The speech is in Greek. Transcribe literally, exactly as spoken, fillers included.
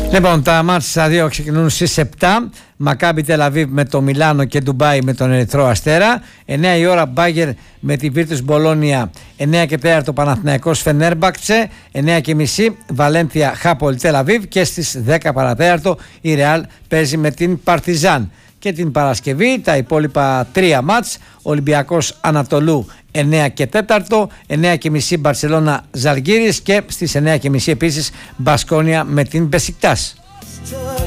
Λοιπόν, τα μάτς στα δύο ξεκινούν στις επτά. Μακάμπι Τελαβίβ με το Μιλάνο και Ντουμπάι με τον Ερυθρό Αστέρα. εννιά η ώρα Μπάγερ με τη Βίρτους Μπολόνια. εννιά και τέσσερα Παναθηναϊκός Φενέρμπαξε. εννιά και μισή Βαλένθια Χάπολ Τελαβίβ. Και στις δέκα παρατέταρτο η Ρεάλ παίζει με την Παρτιζάν. Και την Παρασκευή τα υπόλοιπα τρία μάτς. Ολυμπιακός Ανατολού εννιά και τέσσερα, εννιά και μισή Μπαρσελόνα Ζαλγκίρις και στις εννιά και μισή επίσης Μπασκόνια με την Μπεσικτάς.